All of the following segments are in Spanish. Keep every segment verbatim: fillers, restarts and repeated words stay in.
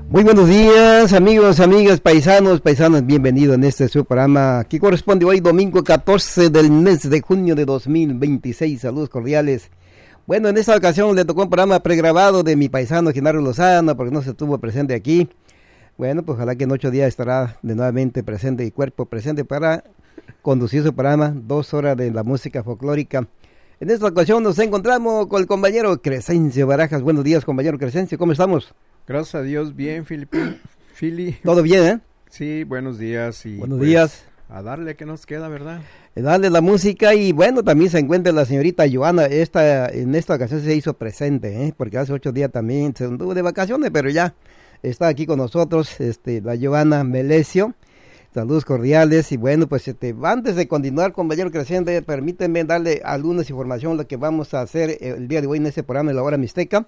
Muy buenos días, amigos, amigas, paisanos, paisanas, bienvenidos en este su programa que corresponde hoy domingo catorce del mes de junio de dos mil veintiséis. Saludos cordiales. Bueno, en esta ocasión le tocó un programa pregrabado de mi paisano Genaro Lozano porque no se estuvo presente aquí. Bueno, pues ojalá que en ocho días estará de nuevamente presente y cuerpo presente para conducir su programa, dos horas de la música folclórica. En esta ocasión nos encontramos con el compañero Crescencio Barajas. Buenos días, compañero Crescencio, ¿cómo estamos? Gracias a Dios, bien, Filipín. Fili. ¿Todo bien, eh? Sí, buenos días. Y buenos pues, días. A darle que nos queda, ¿verdad? A darle la música y bueno, también se encuentra la señorita Joana. Esta, en esta ocasión se hizo presente, ¿eh? Porque hace ocho días también se anduvo de vacaciones, pero ya está aquí con nosotros, este, la Joana Melesio. Saludos cordiales y bueno, pues este, antes de continuar, compañero Crescente, permítanme darle algunas información lo que vamos a hacer el día de hoy en este programa de la Hora Mixteca.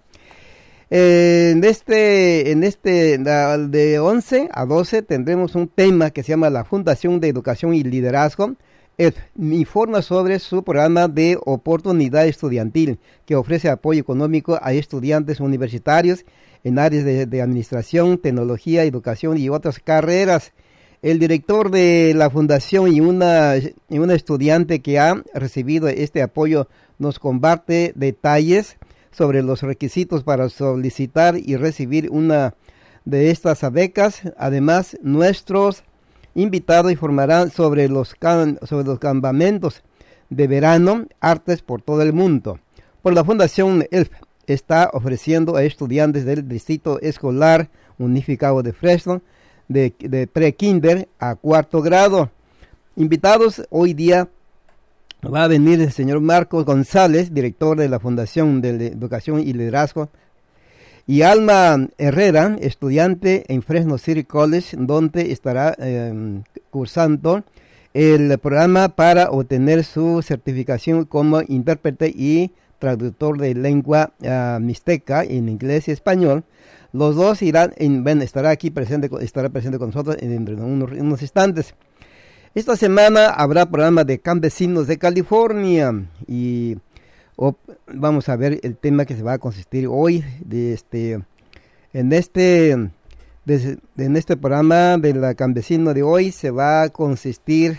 Eh, en este, en este, de once a doce tendremos un tema que se llama la Fundación de Educación y Liderazgo. El, informa sobre su programa de oportunidad estudiantil que ofrece apoyo económico a estudiantes universitarios en áreas de, de administración, tecnología, educación y otras carreras. El director de la fundación y una, y una estudiante que ha recibido este apoyo nos comparte detalles sobre los requisitos para solicitar y recibir una de estas becas. Además, nuestros invitados informarán sobre los, can, sobre los campamentos de verano, artes por todo el mundo. Por la Fundación E L F está ofreciendo a estudiantes del Distrito Escolar Unificado de Fresno, de, de pre-kinder a cuarto grado. Invitados hoy día va a venir el señor Marcos González, director de la Fundación de Educación y Liderazgo, y Alma Herrera, estudiante en Fresno City College, donde estará eh, cursando el programa para obtener su certificación como intérprete y traductor de lengua uh, mixteca en inglés y español. Los dos irán, en, bueno, estará aquí presente, estará presente con nosotros en, en, unos, en unos instantes. Esta semana habrá programa de campesinos de California y oh, vamos a ver el tema que se va a consistir hoy de este en este de, en este programa de la campesino de hoy se va a consistir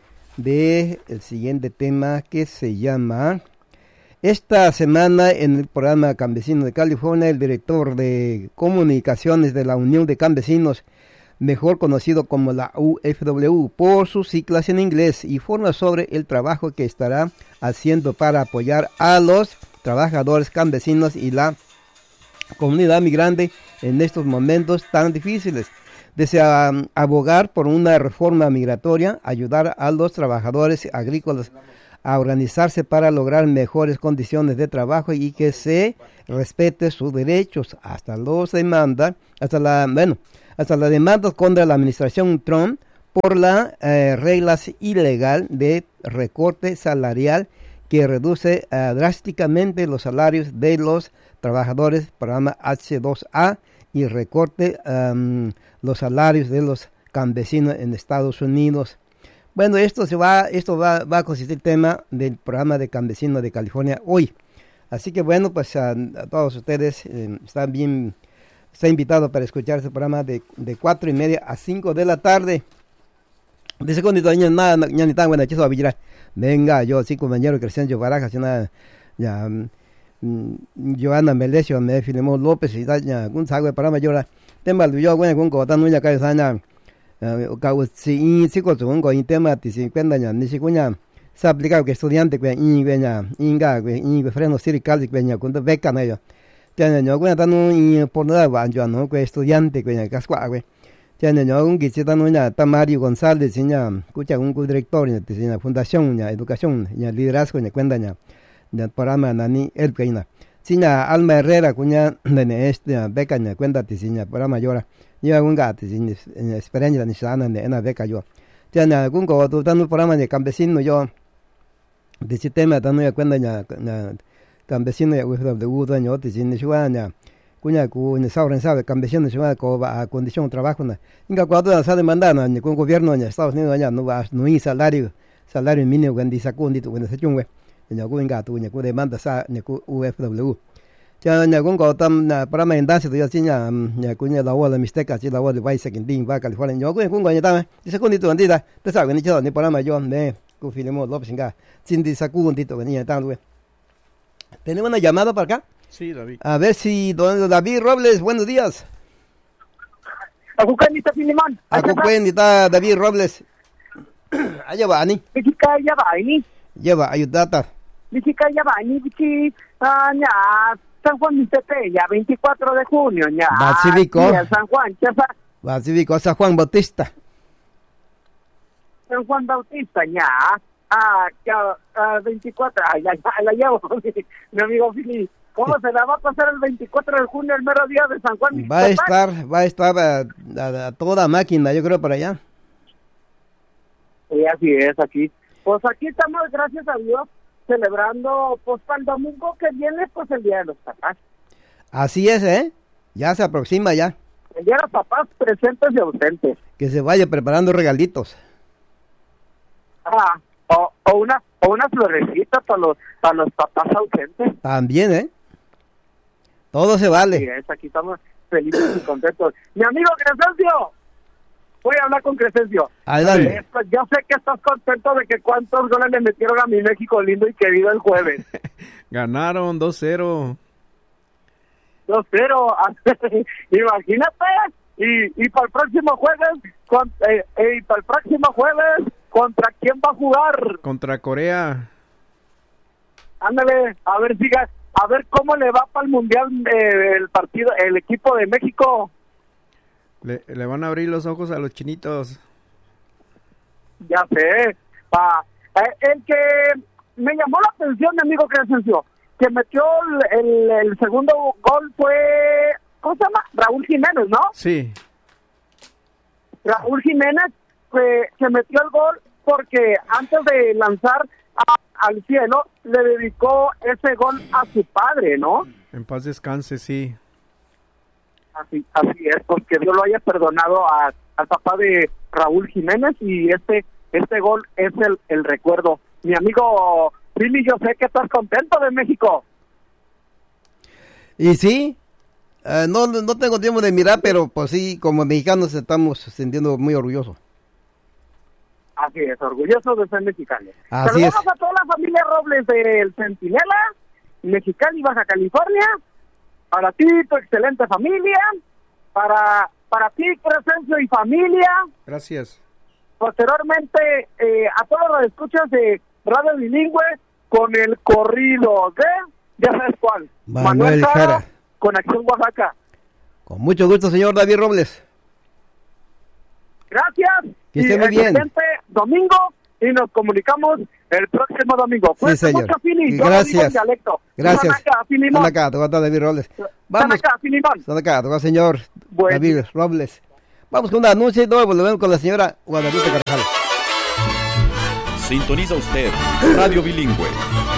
de el siguiente tema que se llama esta semana en el programa Campesino de California el director de comunicaciones de la Unión de Campesinos, mejor conocido como la U F W por sus siglas en inglés, informa sobre el trabajo que estará haciendo para apoyar a los trabajadores campesinos y la comunidad migrante en estos momentos tan difíciles. Desea um, abogar por una reforma migratoria, ayudar a los trabajadores agrícolas a organizarse para lograr mejores condiciones de trabajo y que se respete sus derechos. Hasta los demanda, hasta la, bueno, hasta la demanda contra la administración Trump por la eh, reglas ilegal de recorte salarial que reduce uh, drásticamente los salarios de los trabajadores, programa H dos A, y recorte um, los salarios de los campesinos en Estados Unidos. Bueno, esto se va, esto va, va a consistir el tema del programa de Campesinos de California hoy. Así que bueno, pues a, a todos ustedes eh, están bien. Está invitado para escuchar este programa de, de cuatro y media a cinco de la tarde. De segundo, nada, ya ni tan buena, chiso a vigilar. Venga, yo, sí, compañero Crescencio Barajas, ya, ya, Joana Melesio, me Filemón López, y ya, un sago de programa, yo, tema, yo, bueno, con Cotán, ya, cae, sana, si, si, con un coin tema, si, si, cuenta, ya, ni si, cuña, se aplica que estudiante, que, y, veña, inga, que, y, Fresno City College, veña, con beca, no, tiene yo cuenta no y por nada van yo no que estudiante que cascua que tiene yo un que está no ya Mario González ya escucha un director de la fundación ya educación ya liderazgo ya cuenta ya del programa nani el que ina sinya Alma Herrera cuña de este beca ya cuenta de sinya programa llora ya un gato sin experiencia ni sana de una beca yo tiene algún go tu tan programa de campesino yo de ese tema tan ya cuenta ya campesino ya U F W dueño de sin chuaña cuña cu ni sauren sabe campesino chuaña co a condición de trabajo na inga cuando sale mandana ni con gobierno en Estados Unidos ya no va no hay salario salario mínimo cuando dice cuando tu cuando se chungwe ni cu inga tu ni cu demanda sa ni cu U F W cha nhà cũng có tâm là para mà đang sử dụng nhà nhà cũng nhà lao là mistake chỉ lao là vai second đinh va California nhớ cũng cũng có nhà ta đi sa kundi tu andi da te sa ni cho ni para mà yo me ku filimo lo singa sin di sa kundi tu ni ta güey. Tenemos una llamada para acá. Sí, David. A ver si don David Robles, buenos días. Akukanita Filimon. Akukanita David Robles. Allá va ni. Bikika ya ba ini. Lleva ayudata. Bikika ya ba ini biki nya San Juan Mixtepe ya veinticuatro de junio ya. Basílico. San Juan, Chasa. Basílico San Juan Bautista. San Juan Bautista ya. Ah, ya uh, veinticuatro. Ay, la, la, la llevo. Mi amigo Fili. ¿Cómo se la va a pasar el veinticuatro de junio, el mero día de San Juan Mixtepe? Va a estar, va a estar a, a, a toda máquina, yo creo, para allá. Sí, así es, aquí. Pues aquí estamos, gracias a Dios, celebrando, pues para el domingo que viene, pues el Día de los Papás. Así es, ¿eh? Ya se aproxima ya. El Día de los Papás presentes y ausentes. Que se vaya preparando regalitos. Ah, o, o una o una florecita para los, para los papás ausentes. También, ¿eh? Todo se vale. Sí, es, aquí estamos felices y contentos. Mi amigo Crescencio, voy a hablar con Crescencio. Adelante. Eh, pues yo sé que estás contento de que cuántos goles le metieron a mi México lindo y querido el jueves. Ganaron dos cero. dos cero. Imagínate. Y, y para el próximo jueves, con, eh, eh, y para el próximo jueves, ¿contra quién va a jugar? Contra Corea. Ándale, a ver, siga. A ver cómo le va para el mundial eh, el partido, el equipo de México. Le, le van a abrir los ojos a los chinitos. Ya sé. Pa, eh, el que me llamó la atención, mi amigo Crescencio, que metió el, el, el segundo gol fue, ¿cómo se llama? Raúl Jiménez, ¿no? Sí. Raúl Jiménez que, que metió el gol porque antes de lanzar a, al cielo le dedicó ese gol a su padre, ¿no? En paz descanse, sí. Así, así es, porque Dios lo haya perdonado a, al papá de Raúl Jiménez y este este gol es el, el recuerdo. Mi amigo Billy, yo sé que estás contento de México. Y sí, uh, no no tengo tiempo de mirar, pero pues sí, como mexicanos estamos sintiendo muy orgullosos. Así es, orgulloso de ser mexicano. Así es. Saludamos a toda la familia Robles del Centinela, Mexicali, Baja California. Para ti, tu excelente familia. Para para ti, Crescencio y familia. Gracias. Posteriormente, eh, a todos los escuchas de Radio Bilingüe con el corrido de, ya sabes cuál, Manuel Jara, Jara. Conexión Oaxaca. Con mucho gusto, señor David Robles. Gracias. Que esté muy bien. Domingo y nos comunicamos el próximo domingo. Sí, señor. Mucho, Fili. Gracias. Gracias. Acá, David Robles. Vamos. Acá, acá, señor bueno. David Robles. Vamos con un anuncio y luego volvemos con la señora Guadalupe Carvajal. Sintoniza usted Radio Bilingüe.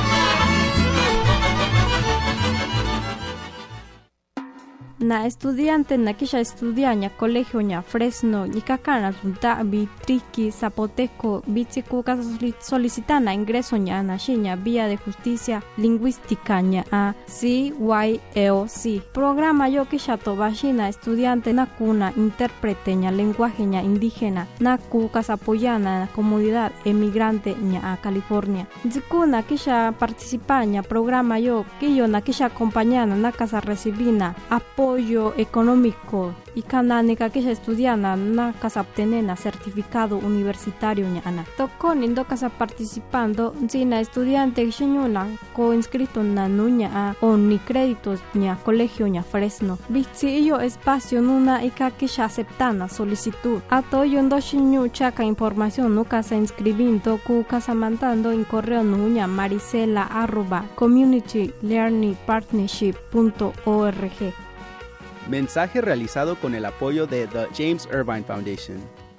Na estudiante na kisha estudia nya colegio nya Fresno ni kakana tunta bi triki zapoteco bitsiku casa solicitana ingreso nya na shinya vía de justicia lingüística nya a C Y E O C programa yo kisha tobashina estudiante na kuna intérprete nya lenguaje nya indígena na ku casa apoyana comunidad emigrante nya a California zikuna kisha participar nya programa yo que yo na kisha acompañana na casa recibina apoyo apoyo económico y canánica que ella estudiana na casa obtenena certificado universitario ñana tocó nindo casa participando sina estudiante xiñuna co inscrito na nuña a o ni créditos ña colegio ña Fresno bitsi yo espacio nuna y que ella aceptana solicitud ato yo ndo xiñu chaca información no casa inscribiendo cu casa mandando en correo nuña maricela arroba community learning partnership punto org. Mensaje realizado con el apoyo de The James Irvine Foundation.